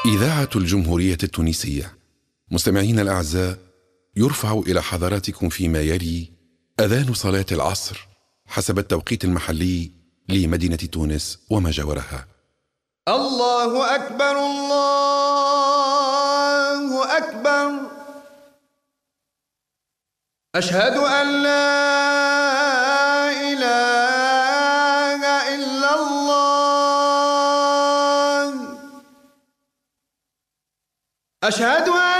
إذاعة الجمهورية التونسية. مستمعينا الأعزاء، يرفع إلى حضراتكم فيما يلي أذان صلاة العصر حسب التوقيت المحلي لمدينة تونس وما جاورها. الله أكبر الله أكبر، أشهد أن لا إله إلا الله، أشهد أن